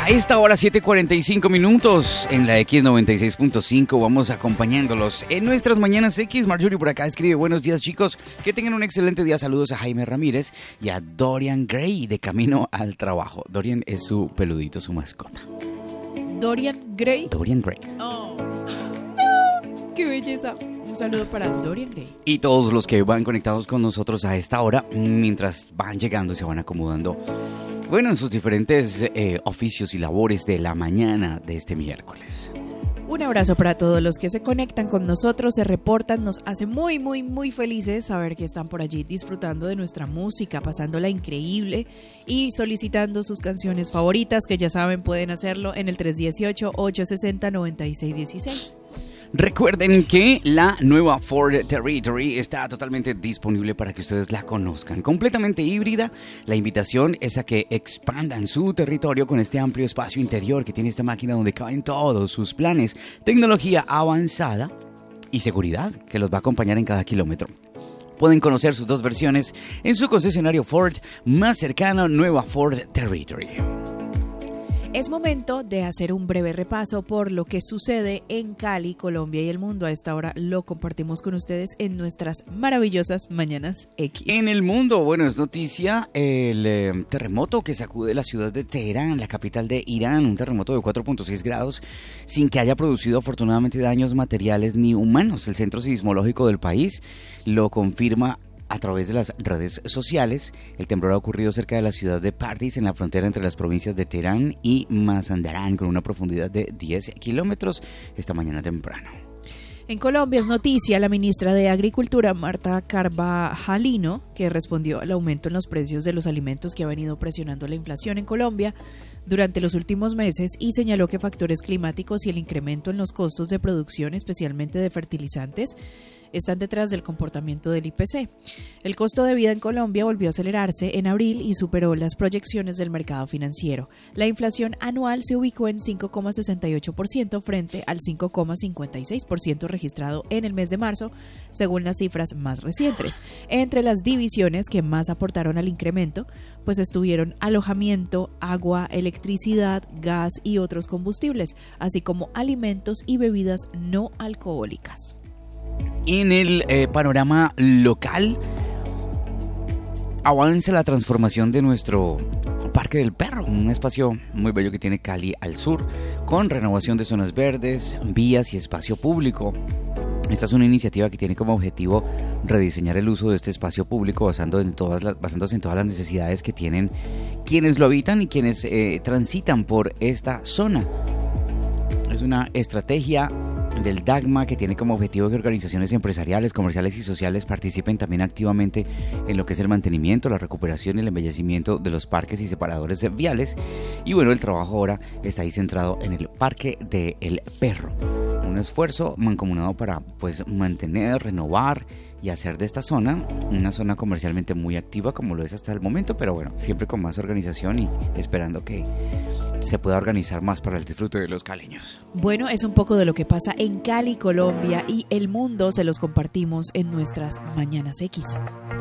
A esta hora 7:45 minutos en la X96.5 vamos acompañándolos en nuestras mañanas X. Marjorie por acá escribe: buenos días, chicos, que tengan un excelente día. Saludos a Jaime Ramírez y a Dorian Gray de camino al trabajo. Dorian es su peludito, su mascota. ¿Dorian Gray? Dorian Gray. Oh, no, qué belleza. Un saludo para Dorian Gray. Y todos los que van conectados con nosotros a esta hora, mientras van llegando y se van acomodando, bueno, en sus diferentes oficios y labores de la mañana de este miércoles. Un abrazo para todos los que se conectan con nosotros, se reportan, nos hace muy, muy, muy felices saber que están por allí disfrutando de nuestra música, pasándola increíble y solicitando sus canciones favoritas, que ya saben pueden hacerlo en el 318-860-9616. Recuerden que la nueva Ford Territory está totalmente disponible para que ustedes la conozcan. Completamente híbrida, la invitación es a que expandan su territorio con este amplio espacio interior que tiene esta máquina donde caben todos sus planes, tecnología avanzada y seguridad que los va a acompañar en cada kilómetro. Pueden conocer sus dos versiones en su concesionario Ford más cercano, nueva Ford Territory. Es momento de hacer un breve repaso por lo que sucede en Cali, Colombia y el mundo. A esta hora lo compartimos con ustedes en nuestras maravillosas Mañanas X. En el mundo, bueno, es noticia el terremoto que sacude la ciudad de Teherán, la capital de Irán, un terremoto de 4.6 grados, sin que haya producido afortunadamente daños materiales ni humanos. El centro sismológico del país lo confirma a través de las redes sociales. El temblor ha ocurrido cerca de la ciudad de Pardis, en la frontera entre las provincias de Teherán y Mazandarán, con una profundidad de 10 kilómetros esta mañana temprano. En Colombia es noticia la ministra de Agricultura, Marta Carvajalino, que respondió al aumento en los precios de los alimentos que ha venido presionando la inflación en Colombia durante los últimos meses y señaló que factores climáticos y el incremento en los costos de producción, especialmente de fertilizantes, están detrás del comportamiento del IPC. El costo de vida en Colombia volvió a acelerarse en abril y superó las proyecciones del mercado financiero. La inflación anual se ubicó en 5,68% frente al 5,56% registrado en el mes de marzo, según las cifras más recientes. Entre las divisiones que más aportaron al incremento, pues estuvieron alojamiento, agua, electricidad, gas y otros combustibles, así como alimentos y bebidas no alcohólicas. En el panorama local, avanza la transformación de nuestro Parque del Perro, un espacio muy bello que tiene Cali al sur, con renovación de zonas verdes, vías y espacio público. Esta es una iniciativa que tiene como objetivo rediseñar el uso de este espacio público basándose en todas las necesidades que tienen quienes lo habitan y quienes transitan por esta zona. Es una estrategia del DAGMA que tiene como objetivo que organizaciones empresariales, comerciales y sociales participen también activamente en lo que es el mantenimiento, la recuperación y el embellecimiento de los parques y separadores viales. Y bueno, el trabajo ahora está ahí centrado en el Parque del Perro. Un esfuerzo mancomunado para pues mantener, renovar y hacer de esta zona una zona comercialmente muy activa como lo es hasta el momento, pero bueno, siempre con más organización y esperando que se pueda organizar más para el disfrute de los caleños. Bueno, es un poco de lo que pasa en Cali, Colombia y el mundo, se los compartimos en nuestras Mañanas X.